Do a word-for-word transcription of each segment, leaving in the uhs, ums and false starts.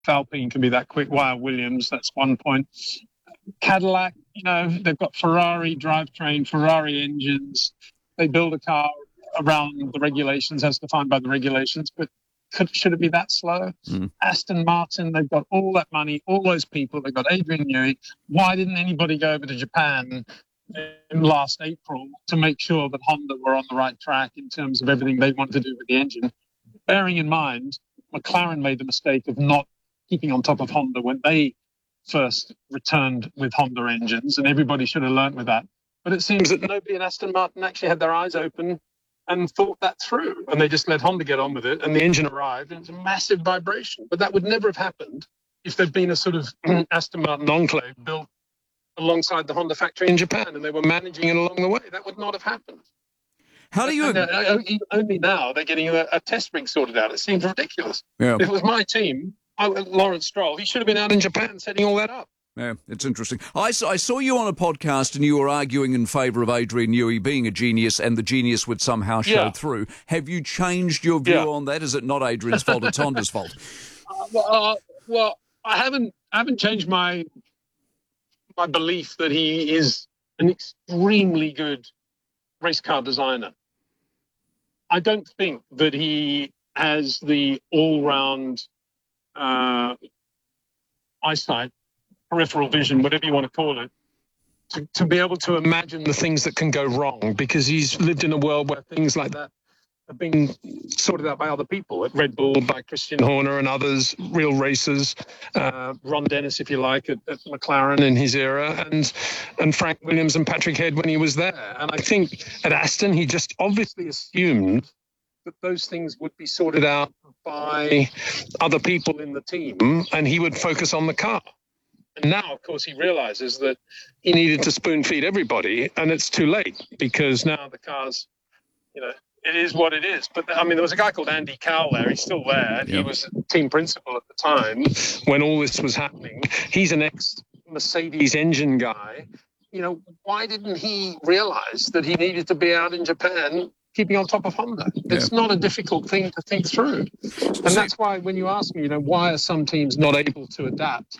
Alpine can be that quick. Why are Williams? That's one point. Cadillac, you know, they've got Ferrari drivetrain, Ferrari engines. They build a car around the regulations as defined by the regulations, but could, should it be that slow? Mm. Aston Martin, they've got all that money, all those people. They've got Adrian Newey. Why didn't anybody go over to Japan in last April to make sure that Honda were on the right track in terms of everything they wanted to do with the engine? Bearing in mind, McLaren made the mistake of not keeping on top of Honda when they first returned with Honda engines, and everybody should have learnt with that. But it seems that nobody in Aston Martin actually had their eyes open and thought that through, and they just let Honda get on with it, and the engine arrived, and it's a massive vibration. But that would never have happened if there'd been a sort of Aston Martin enclave built alongside the Honda factory in Japan, and they were managing it along the way. That would not have happened. How do you... And, uh, only now they're getting a, a test rig sorted out. It seems ridiculous. Yeah. If it was my team, I, Lawrence Stroll, he should have been out in Japan setting all that up. Yeah, it's interesting. I saw, I saw you on a podcast and you were arguing in favour of Adrian Newey being a genius and the genius would somehow show yeah. through. Have you changed your view yeah. on that? Is it not Adrian's fault, it's Honda's fault? Uh, well, uh, well, I haven't I haven't changed my my belief that he is an extremely good race car designer. I don't think that he has the all-round uh, eyesight, peripheral vision, whatever you want to call it, to, to be able to imagine the things that can go wrong, because he's lived in a world where things like that have been sorted out by other people, at Red Bull, by Christian Horner and others, real racers, uh, Ron Dennis, if you like, at, at McLaren in his era, and and Frank Williams and Patrick Head when he was there. And I think at Aston, he just obviously assumed that those things would be sorted out by other people in the team, and he would focus on the car. And now, of course, he realizes that he needed to spoon feed everybody, and it's too late, because now the car's, you know, it is what it is. But, I mean, there was a guy called Andy Cowell there. He's still there. And yep. He was team principal at the time when all this was happening. He's an ex-Mercedes engine guy. You know, why didn't he realize that he needed to be out in Japan keeping on top of Honda? It's yeah. not a difficult thing to think through. And that's why when you ask me, you know, why are some teams not able to adapt?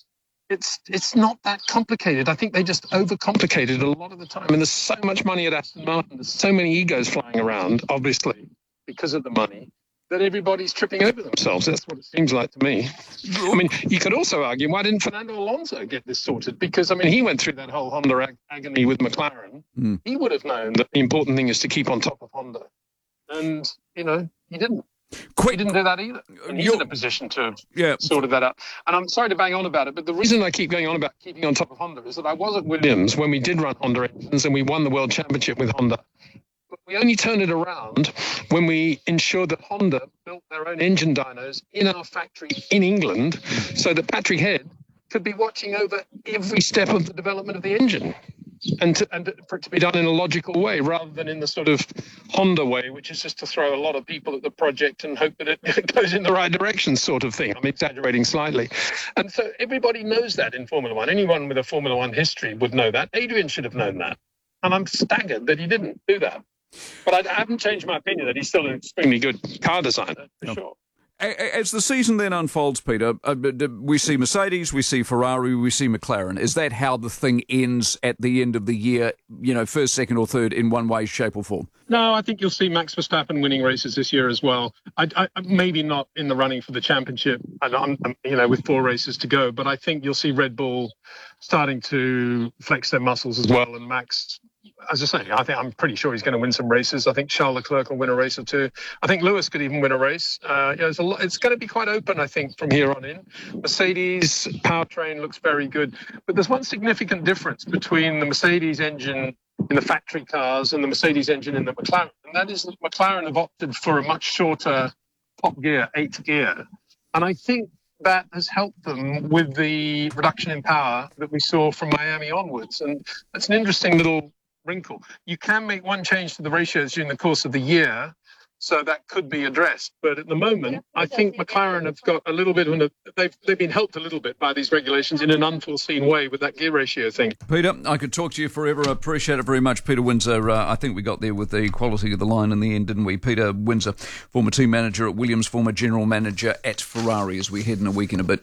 It's it's not that complicated. I think they just overcomplicate it a lot of the time. And there's so much money at Aston Martin. There's so many egos flying around, obviously, because of the money, that everybody's tripping over themselves. That's what it seems like to me. I mean, you could also argue, why didn't Fernando Alonso get this sorted? Because, I mean, he went through that whole Honda ag- agony with McLaren. Mm. He would have known that the important thing is to keep on top of Honda. And, you know, he didn't. Quick, he didn't do that either. And he's in a position to have yeah. sorted that out. And I'm sorry to bang on about it, but the reason I keep going on about keeping on top of Honda is that I was at Williams when we did run Honda engines and we won the World Championship with Honda. But we only turned it around when we ensured that Honda built their own engine dynos in our factory in England so that Patrick Head could be watching over every step of the development of the engine. And, to, and for it to be done in a logical way rather than in the sort of Honda way, which is just to throw a lot of people at the project and hope that it goes in the right direction sort of thing. I'm exaggerating slightly. And so everybody knows that in Formula One. Anyone with a Formula One history would know that. Adrian should have known that. And I'm staggered that he didn't do that. But I haven't changed my opinion that he's still an extremely good car designer, for yep. sure. As the season then unfolds, Peter, uh, we see Mercedes, we see Ferrari, we see McLaren. Is that how the thing ends at the end of the year, you know, first, second or third in one way, shape or form? No, I think you'll see Max Verstappen winning races this year as well. I, I, maybe not in the running for the championship, I'm, I'm, you know, with four races to go, but I think you'll see Red Bull starting to flex their muscles as well, and Max... As I say, I think I'm pretty sure he's going to win some races. I think Charles Leclerc will win a race or two. I think Lewis could even win a race. Uh, you know, it's, a lot, it's going to be quite open, I think, from here on in. Mercedes powertrain looks very good. But there's one significant difference between the Mercedes engine in the factory cars and the Mercedes engine in the McLaren. And that is that McLaren have opted for a much shorter top gear, eighth gear. And I think that has helped them with the reduction in power that we saw from Miami onwards. And that's an interesting little wrinkle. You can make one change to the ratios during the course of the year So that could be addressed. But at the moment, I think McLaren have got a little bit of a, they've, they've been helped a little bit by these regulations in an unforeseen way with that gear ratio thing. Peter, I could talk to you forever. I appreciate it very much. Peter Windsor, uh, I think we got there with the quality of the line in the end, didn't we? Peter Windsor, former team manager at Williams, former general manager at Ferrari, as we head in a week in a bit.